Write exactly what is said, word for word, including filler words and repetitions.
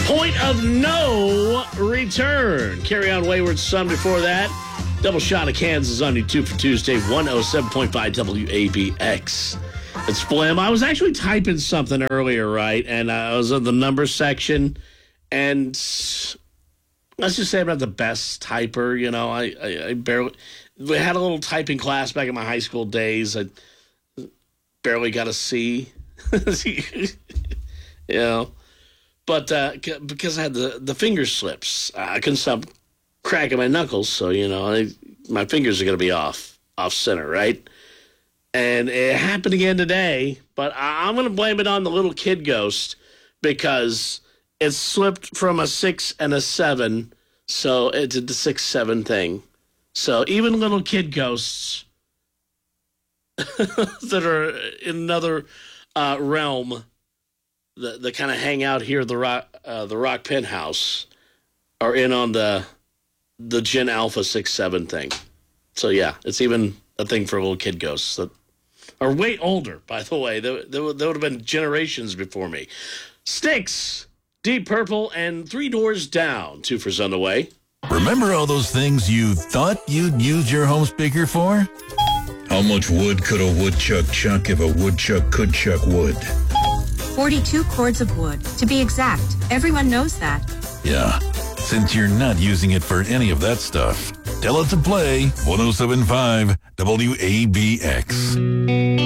Point of no return. Carry on Wayward Son before that. Double shot of Kansas on you two for Tuesday, one oh seven point five W A B X. It's Blim. I was actually typing something earlier, right? And I was in the number section. And let's just say I'm not the best typer. You know, I, I, I barely... We had a little typing class back in my high school days. I barely got a C. you know, but uh, because I had the, the finger slips, I couldn't stop cracking my knuckles. So, you know, I, my fingers are going to be off, off center, right? And it happened again today, but I, I'm going to blame it on the little kid ghost because it slipped from a six and a seven. So it did the six, seven thing. So even little kid ghosts that are in another uh, realm that, that kind of hang out here at the Rock, uh, the Rock Penthouse are in on the the Gen Alpha six seven thing. So yeah, it's even a thing for little kid ghosts that are way older, by the way. There, there, would, there would have been generations before me. Styx, Deep Purple, and Three Doors Down. Two for on the way. Remember all those things you thought you'd use your home speaker for? How much wood could a woodchuck chuck if a woodchuck could chuck wood? forty-two cords of wood. To be exact, everyone knows that. Yeah, since you're not using it for any of that stuff. Tell it to play one oh seven point five W A B X.